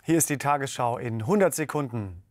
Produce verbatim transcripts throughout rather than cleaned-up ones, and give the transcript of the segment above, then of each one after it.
Hier ist die Tagesschau in hundert Sekunden.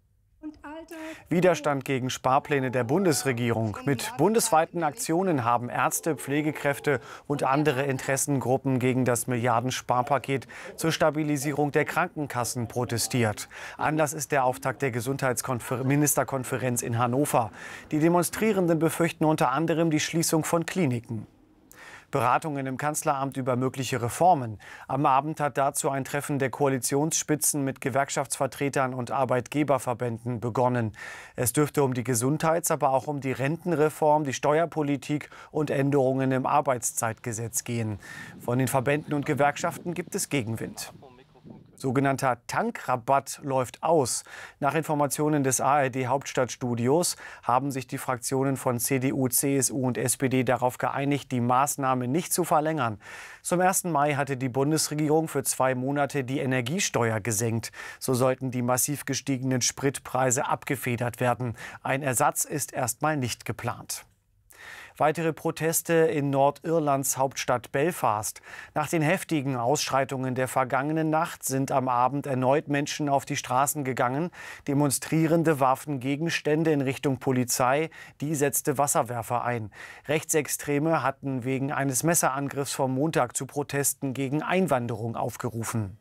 Widerstand gegen Sparpläne der Bundesregierung. Mit bundesweiten Aktionen haben Ärzte, Pflegekräfte und andere Interessengruppen gegen das Milliardensparpaket zur Stabilisierung der Krankenkassen protestiert. Anlass ist der Auftakt der Gesundheitsministerkonferenz in Hannover. Die Demonstrierenden befürchten unter anderem die Schließung von Kliniken. Beratungen im Kanzleramt über mögliche Reformen. Am Abend hat dazu ein Treffen der Koalitionsspitzen mit Gewerkschaftsvertretern und Arbeitgeberverbänden begonnen. Es dürfte um die Gesundheits-, aber auch um die Rentenreform, die Steuerpolitik und Änderungen im Arbeitszeitgesetz gehen. Von den Verbänden und Gewerkschaften gibt es Gegenwind. Sogenannter Tankrabatt läuft aus. Nach Informationen des A R D-Hauptstadtstudios haben sich die Fraktionen von C D U, C S U und S P D darauf geeinigt, die Maßnahme nicht zu verlängern. Zum ersten Mai hatte die Bundesregierung für zwei Monate die Energiesteuer gesenkt. So sollten die massiv gestiegenen Spritpreise abgefedert werden. Ein Ersatz ist erstmal nicht geplant. Weitere Proteste in Nordirlands Hauptstadt Belfast. Nach den heftigen Ausschreitungen der vergangenen Nacht sind am Abend erneut Menschen auf die Straßen gegangen. Demonstrierende warfen Gegenstände in Richtung Polizei. Die setzte Wasserwerfer ein. Rechtsextreme hatten wegen eines Messerangriffs vom Montag zu Protesten gegen Einwanderung aufgerufen.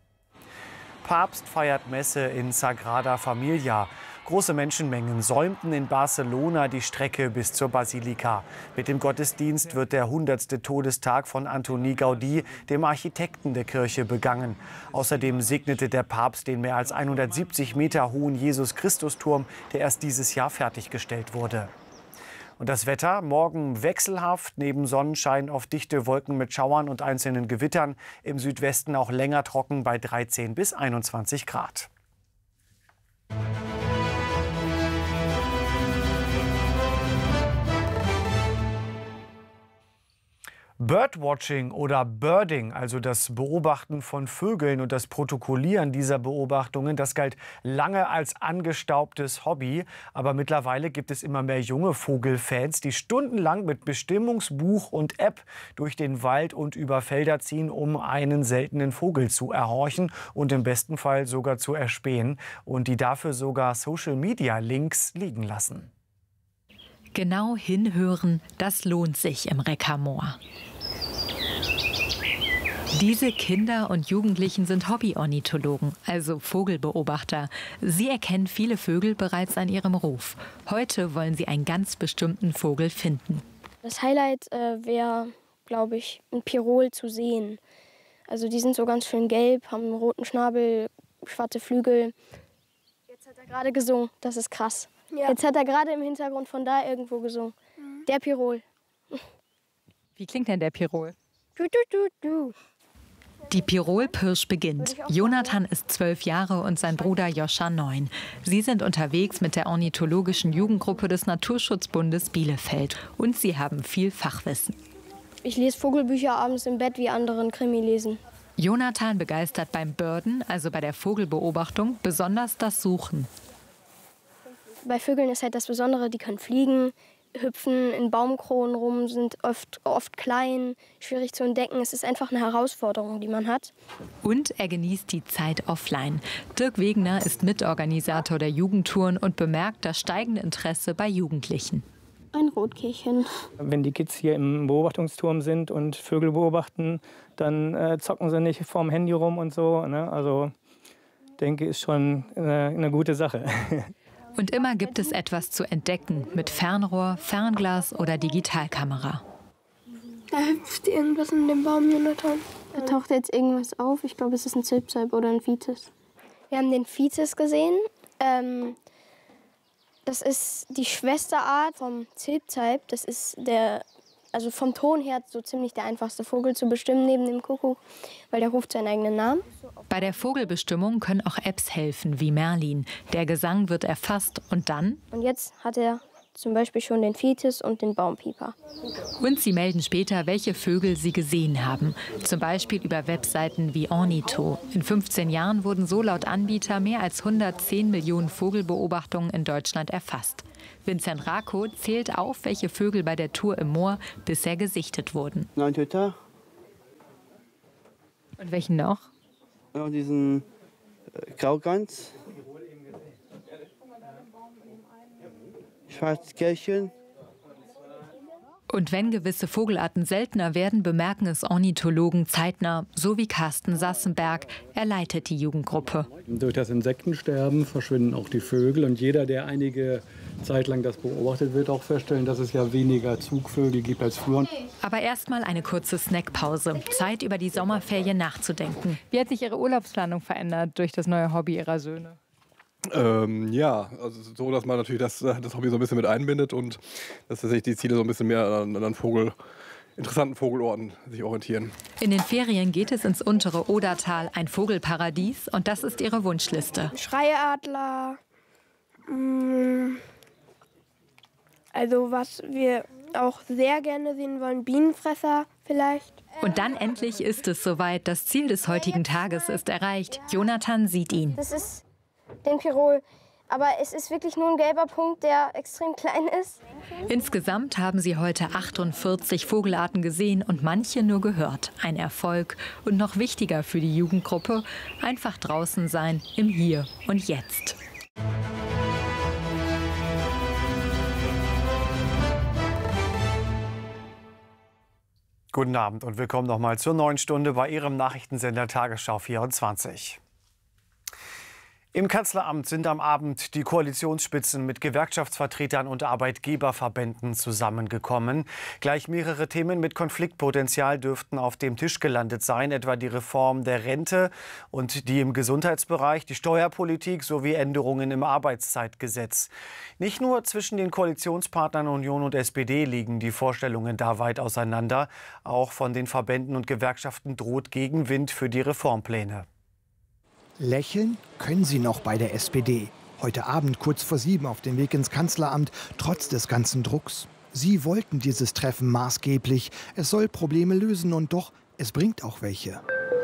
Papst feiert Messe in Sagrada Familia. Große Menschenmengen säumten in Barcelona die Strecke bis zur Basilika. Mit dem Gottesdienst wird der hundertste Todestag von Antoni Gaudí, dem Architekten der Kirche, begangen. Außerdem segnete der Papst den mehr als hundertsiebzig Meter hohen Jesus-Christus-Turm, der erst dieses Jahr fertiggestellt wurde. Und das Wetter, morgen wechselhaft, neben Sonnenschein oft dichte Wolken mit Schauern und einzelnen Gewittern. Im Südwesten auch länger trocken bei dreizehn bis einundzwanzig Grad. Birdwatching oder Birding, also das Beobachten von Vögeln und das Protokollieren dieser Beobachtungen, das galt lange als angestaubtes Hobby. Aber mittlerweile gibt es immer mehr junge Vogelfans, die stundenlang mit Bestimmungsbuch und App durch den Wald und über Felder ziehen, um einen seltenen Vogel zu erhorchen und im besten Fall sogar zu erspähen. Und die dafür sogar Social-Media-Links liegen lassen. Genau hinhören, das lohnt sich im Rickermoor. Diese Kinder und Jugendlichen sind Hobby-Ornithologen, also Vogelbeobachter. Sie erkennen viele Vögel bereits an ihrem Ruf. Heute wollen sie einen ganz bestimmten Vogel finden. Das Highlight äh, wäre, glaube ich, ein Pirol zu sehen. Also die sind so ganz schön gelb, haben einen roten Schnabel, schwarze Flügel. Jetzt hat er gerade gesungen, das ist krass. Ja. Jetzt hat er gerade im Hintergrund von da irgendwo gesungen. Mhm. Der Pirol. Wie klingt denn der Pirol? Du, du, du, du. Die Pirol-Pirsch beginnt. Jonathan ist zwölf Jahre und sein Bruder Joscha neun. Sie sind unterwegs mit der ornithologischen Jugendgruppe des Naturschutzbundes Bielefeld. Und sie haben viel Fachwissen. Ich lese Vogelbücher abends im Bett, wie andere einen Krimi lesen. Jonathan begeistert beim Birden, also bei der Vogelbeobachtung, besonders das Suchen. Bei Vögeln ist halt das Besondere, die können fliegen, hüpfen in Baumkronen rum, sind oft, oft klein, schwierig zu entdecken. Es ist einfach eine Herausforderung, die man hat. Und er genießt die Zeit offline. Dirk Wegener ist Mitorganisator der Jugendtouren und bemerkt das steigende Interesse bei Jugendlichen. Ein Rotkehlchen. Wenn die Kids hier im Beobachtungsturm sind und Vögel beobachten, dann äh, zocken sie nicht vorm Handy rum und so. Ne? Also denke, ist schon eine, eine gute Sache. Und immer gibt es etwas zu entdecken mit Fernrohr, Fernglas oder Digitalkamera. Da hüpft irgendwas in dem Baum, Jonathan. Da taucht jetzt irgendwas auf. Ich glaube, es ist ein Zilpzalp oder ein Vitis. Wir haben den Vitis gesehen. Ähm, das ist die Schwesterart vom Zilpzalp. Das ist der, also vom Ton her so ziemlich der einfachste Vogel zu bestimmen neben dem Kuckuck, weil der ruft seinen eigenen Namen. Bei der Vogelbestimmung können auch Apps helfen, wie Merlin. Der Gesang wird erfasst und dann? Und jetzt hat er zum Beispiel schon den Vitis und den Baumpieper. Und sie melden später, welche Vögel sie gesehen haben. Zum Beispiel über Webseiten wie Ornitho. In fünfzehn Jahren wurden so laut Anbieter mehr als hundertzehn Millionen Vogelbeobachtungen in Deutschland erfasst. Vincent Rako zählt auf, welche Vögel bei der Tour im Moor bisher gesichtet wurden. Neun Töter. Und welchen noch? Ja, diesen Graugans, Schwarzkehlchen. Und wenn gewisse Vogelarten seltener werden, bemerken es Ornithologen zeitnah, so wie Carsten Sassenberg. Er leitet die Jugendgruppe. Durch das Insektensterben verschwinden auch die Vögel. Und jeder, der einige Zeit lang das beobachtet, wird auch feststellen, dass es ja weniger Zugvögel gibt als früher. Aber erstmal eine kurze Snackpause. Zeit, über die Sommerferien nachzudenken. Wie hat sich Ihre Urlaubsplanung verändert durch das neue Hobby Ihrer Söhne? Ähm, ja, also so, dass man natürlich das, das Hobby so ein bisschen mit einbindet und dass sich die Ziele so ein bisschen mehr an, an Vogel, interessanten Vogelorten sich orientieren. In den Ferien geht es ins untere Odertal, ein Vogelparadies, und das ist ihre Wunschliste. Schreiadler, also was wir auch sehr gerne sehen wollen, Bienenfresser vielleicht. Und dann endlich ist es soweit. Das Ziel des heutigen Tages ist erreicht. Jonathan sieht ihn. Das ist den Pirol. Aber es ist wirklich nur ein gelber Punkt, der extrem klein ist. Insgesamt haben sie heute achtundvierzig Vogelarten gesehen und manche nur gehört. Ein Erfolg. Und noch wichtiger für die Jugendgruppe, einfach draußen sein im Hier und Jetzt. Guten Abend und willkommen noch mal zur neuen Stunde bei Ihrem Nachrichtensender Tagesschau vierundzwanzig. Im Kanzleramt sind am Abend die Koalitionsspitzen mit Gewerkschaftsvertretern und Arbeitgeberverbänden zusammengekommen. Gleich mehrere Themen mit Konfliktpotenzial dürften auf dem Tisch gelandet sein, etwa die Reform der Rente und die im Gesundheitsbereich, die Steuerpolitik sowie Änderungen im Arbeitszeitgesetz. Nicht nur zwischen den Koalitionspartnern Union und S P D liegen die Vorstellungen da weit auseinander. Auch von den Verbänden und Gewerkschaften droht Gegenwind für die Reformpläne. Lächeln können sie noch bei der S P D. Heute Abend kurz vor sieben auf dem Weg ins Kanzleramt, trotz des ganzen Drucks. Sie wollten dieses Treffen maßgeblich. Es soll Probleme lösen und doch, es bringt auch welche.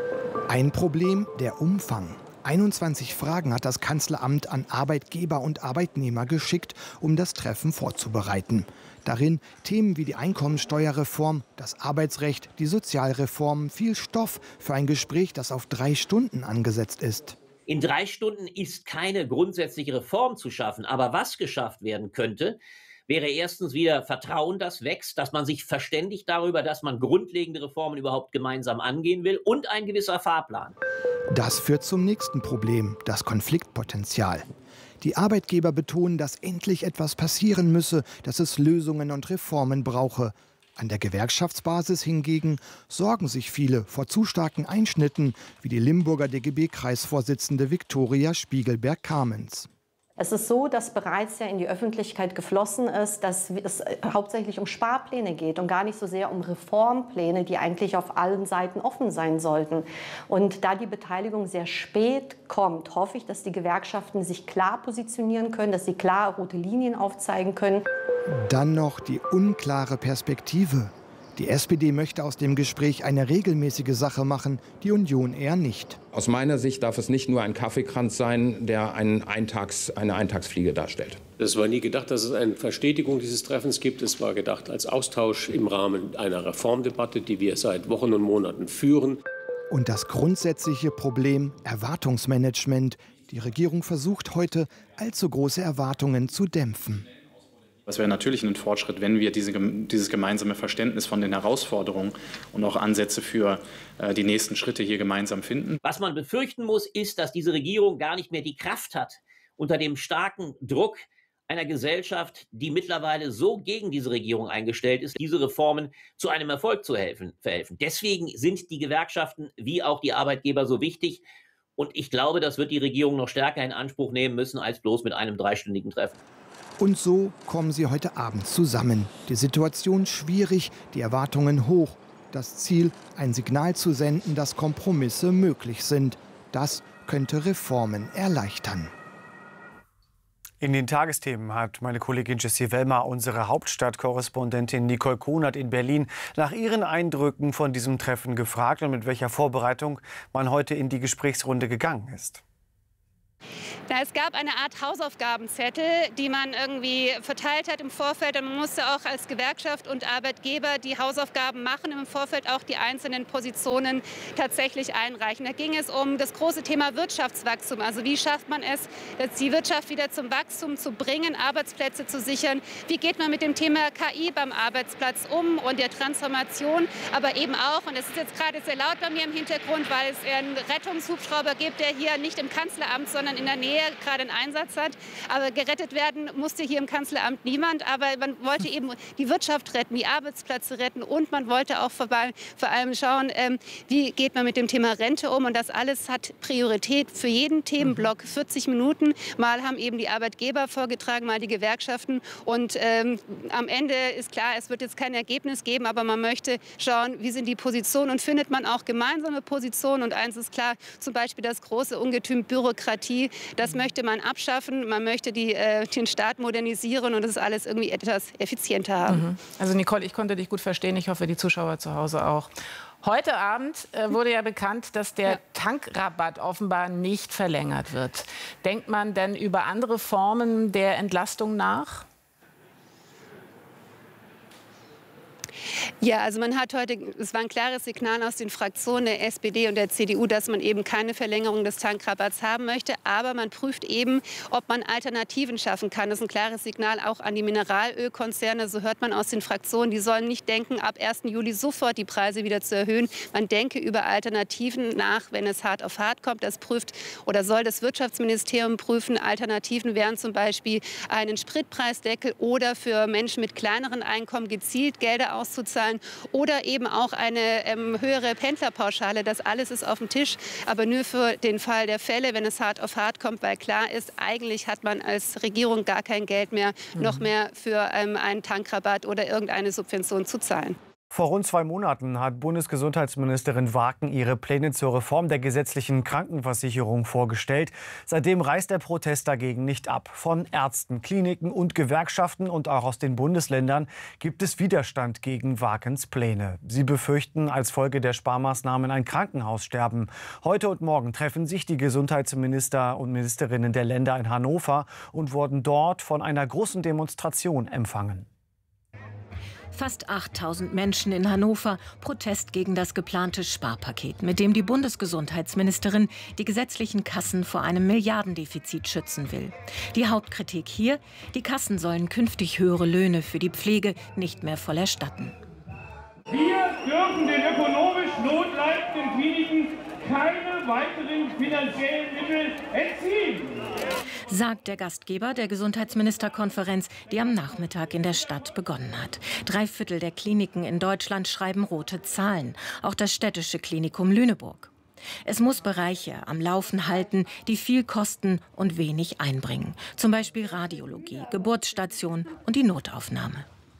Ein Problem, der Umfang. einundzwanzig Fragen hat das Kanzleramt an Arbeitgeber und Arbeitnehmer geschickt, um das Treffen vorzubereiten. Darin Themen wie die Einkommensteuerreform, das Arbeitsrecht, die Sozialreform, viel Stoff für ein Gespräch, das auf drei Stunden angesetzt ist. In drei Stunden ist keine grundsätzliche Reform zu schaffen. Aber was geschafft werden könnte, wäre erstens wieder Vertrauen, das wächst, dass man sich verständigt darüber, dass man grundlegende Reformen überhaupt gemeinsam angehen will, und ein gewisser Fahrplan. Das führt zum nächsten Problem, das Konfliktpotenzial. Die Arbeitgeber betonen, dass endlich etwas passieren müsse, dass es Lösungen und Reformen brauche. An der Gewerkschaftsbasis hingegen sorgen sich viele vor zu starken Einschnitten, wie die Limburger D G B-Kreisvorsitzende Viktoria Spiegelberg-Kamens. Es ist so, dass bereits ja in die Öffentlichkeit geflossen ist, dass es hauptsächlich um Sparpläne geht und gar nicht so sehr um Reformpläne, die eigentlich auf allen Seiten offen sein sollten. Und da die Beteiligung sehr spät kommt, hoffe ich, dass die Gewerkschaften sich klar positionieren können, dass sie klar rote Linien aufzeigen können. Dann noch die unklare Perspektive. Die S P D möchte aus dem Gespräch eine regelmäßige Sache machen, die Union eher nicht. Aus meiner Sicht darf es nicht nur ein Kaffeekranz sein, der einen Eintags, eine Eintagsfliege darstellt. Es war nie gedacht, dass es eine Verstetigung dieses Treffens gibt. Es war gedacht als Austausch im Rahmen einer Reformdebatte, die wir seit Wochen und Monaten führen. Und das grundsätzliche Problem Erwartungsmanagement. Die Regierung versucht heute, allzu große Erwartungen zu dämpfen. Es wäre natürlich ein Fortschritt, wenn wir diese, dieses gemeinsame Verständnis von den Herausforderungen und auch Ansätze für äh, die nächsten Schritte hier gemeinsam finden. Was man befürchten muss, ist, dass diese Regierung gar nicht mehr die Kraft hat, unter dem starken Druck einer Gesellschaft, die mittlerweile so gegen diese Regierung eingestellt ist, diese Reformen zu einem Erfolg zu helfen, verhelfen. Deswegen sind die Gewerkschaften wie auch die Arbeitgeber so wichtig. Und ich glaube, das wird die Regierung noch stärker in Anspruch nehmen müssen, als bloß mit einem dreistündigen Treffen. Und so kommen sie heute Abend zusammen. Die Situation schwierig, die Erwartungen hoch. Das Ziel, ein Signal zu senden, dass Kompromisse möglich sind. Das könnte Reformen erleichtern. In den Tagesthemen hat meine Kollegin Jessie Wellmer unsere Hauptstadtkorrespondentin Nicole Kunert in Berlin nach ihren Eindrücken von diesem Treffen gefragt und mit welcher Vorbereitung man heute in die Gesprächsrunde gegangen ist. Na, es gab eine Art Hausaufgabenzettel, die man irgendwie verteilt hat im Vorfeld. Und man musste auch als Gewerkschaft und Arbeitgeber die Hausaufgaben machen, im Vorfeld auch die einzelnen Positionen tatsächlich einreichen. Da ging es um das große Thema Wirtschaftswachstum. Also wie schafft man es, die Wirtschaft wieder zum Wachstum zu bringen, Arbeitsplätze zu sichern? Wie geht man mit dem Thema K I beim Arbeitsplatz um und der Transformation? Aber eben auch, und es ist jetzt gerade sehr laut bei mir im Hintergrund, weil es einen Rettungshubschrauber gibt, der hier nicht im Kanzleramt, sondern in der Nähe gerade einen Einsatz hat. Aber gerettet werden musste hier im Kanzleramt niemand. Aber man wollte eben die Wirtschaft retten, die Arbeitsplätze retten und man wollte auch vor allem schauen, ähm, wie geht man mit dem Thema Rente um. Und das alles hat Priorität für jeden Themenblock. vierzig Minuten. Mal haben eben die Arbeitgeber vorgetragen, mal die Gewerkschaften. Und ähm, am Ende ist klar, es wird jetzt kein Ergebnis geben, aber man möchte schauen, wie sind die Positionen und findet man auch gemeinsame Positionen. Und eins ist klar, zum Beispiel das große Ungetüm Bürokratie, das möchte man abschaffen. Man möchte die, äh, den Staat modernisieren und das alles irgendwie etwas effizienter haben. Mhm. Also Nicole, ich konnte dich gut verstehen. Ich hoffe, die Zuschauer zu Hause auch. Heute Abend äh, wurde ja bekannt, dass der ja. Tankrabatt offenbar nicht verlängert wird. Denkt man denn über andere Formen der Entlastung nach? Ja, also man hat heute, es war ein klares Signal aus den Fraktionen der S P D und der C D U, dass man eben keine Verlängerung des Tankrabatts haben möchte. Aber man prüft eben, ob man Alternativen schaffen kann. Das ist ein klares Signal auch an die Mineralölkonzerne. So hört man aus den Fraktionen, die sollen nicht denken, ab ersten Juli sofort die Preise wieder zu erhöhen. Man denke über Alternativen nach, wenn es hart auf hart kommt. Das prüft oder soll das Wirtschaftsministerium prüfen. Alternativen wären zum Beispiel einen Spritpreisdeckel oder für Menschen mit kleineren Einkommen gezielt Gelder auszuzahlen oder eben auch eine ähm, höhere Pendlerpauschale. Das alles ist auf dem Tisch, aber nur für den Fall der Fälle, wenn es hart auf hart kommt, weil klar ist, eigentlich hat man als Regierung gar kein Geld mehr, mhm. noch mehr für ähm, einen Tankrabatt oder irgendeine Subvention zu zahlen. Vor rund zwei Monaten hat Bundesgesundheitsministerin Waken ihre Pläne zur Reform der gesetzlichen Krankenversicherung vorgestellt. Seitdem reißt der Protest dagegen nicht ab. Von Ärzten, Kliniken und Gewerkschaften und auch aus den Bundesländern gibt es Widerstand gegen Wakens Pläne. Sie befürchten als Folge der Sparmaßnahmen ein Krankenhaussterben. Heute und morgen treffen sich die Gesundheitsminister und Ministerinnen der Länder in Hannover und wurden dort von einer großen Demonstration empfangen. Fast achttausend Menschen in Hannover, Protest gegen das geplante Sparpaket, mit dem die Bundesgesundheitsministerin die gesetzlichen Kassen vor einem Milliardendefizit schützen will. Die Hauptkritik hier: Die Kassen sollen künftig höhere Löhne für die Pflege nicht mehr voll erstatten. Wir dürfen den ökonomisch notleidenden Kliniken keine weiteren finanziellen Mittel entziehen, sagt der Gastgeber der Gesundheitsministerkonferenz, die am Nachmittag in der Stadt begonnen hat. Drei Viertel der Kliniken in Deutschland schreiben rote Zahlen, auch das städtische Klinikum Lüneburg. Es muss Bereiche am Laufen halten, die viel kosten und wenig einbringen. Zum Beispiel Radiologie, Geburtsstation und die Notaufnahme.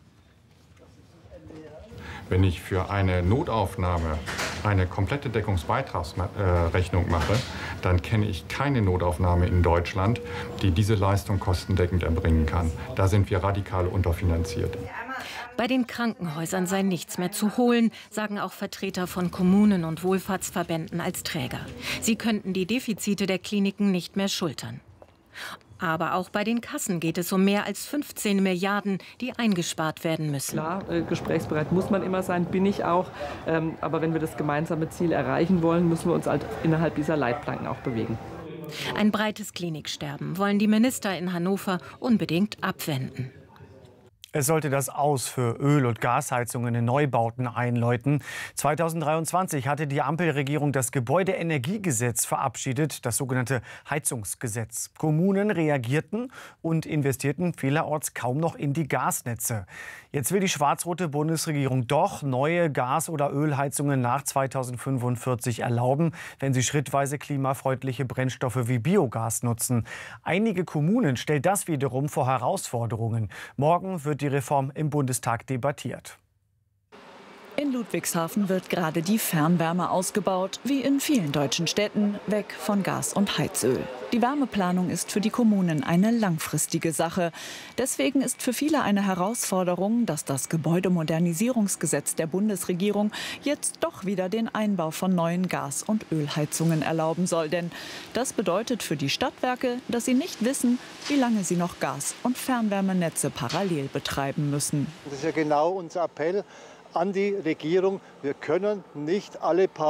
Wenn ich für eine Notaufnahme eine komplette Deckungsbeitragsrechnung mache, dann kenne ich keine Notaufnahme in Deutschland, die diese Leistung kostendeckend erbringen kann. Da sind wir radikal unterfinanziert. Bei den Krankenhäusern sei nichts mehr zu holen, sagen auch Vertreter von Kommunen und Wohlfahrtsverbänden als Träger. Sie könnten die Defizite der Kliniken nicht mehr schultern. Aber auch bei den Kassen geht es um mehr als fünfzehn Milliarden, die eingespart werden müssen. Klar, äh, gesprächsbereit muss man immer sein, bin ich auch. Ähm, aber wenn wir das gemeinsame Ziel erreichen wollen, müssen wir uns halt innerhalb dieser Leitplanken auch bewegen. Ein breites Kliniksterben wollen die Minister in Hannover unbedingt abwenden. Es sollte das Aus für Öl- und Gasheizungen in Neubauten einläuten. zweitausenddreiundzwanzig hatte die Ampelregierung das Gebäudeenergiegesetz verabschiedet, das sogenannte Heizungsgesetz. Kommunen reagierten und investierten vielerorts kaum noch in die Gasnetze. Jetzt will die schwarz-rote Bundesregierung doch neue Gas- oder Ölheizungen nach zweitausendfünfundvierzig erlauben, wenn sie schrittweise klimafreundliche Brennstoffe wie Biogas nutzen. Einige Kommunen stellen das wiederum vor Herausforderungen. Morgen wird die Die Reform im Bundestag debattiert. In Ludwigshafen wird gerade die Fernwärme ausgebaut, wie in vielen deutschen Städten, weg von Gas und Heizöl. Die Wärmeplanung ist für die Kommunen eine langfristige Sache. Deswegen ist für viele eine Herausforderung, dass das Gebäudemodernisierungsgesetz der Bundesregierung jetzt doch wieder den Einbau von neuen Gas- und Ölheizungen erlauben soll. Denn das bedeutet für die Stadtwerke, dass sie nicht wissen, wie lange sie noch Gas- und Fernwärmenetze parallel betreiben müssen. Das ist ja genau unser Appell an die Regierung. Wir können nicht alle paar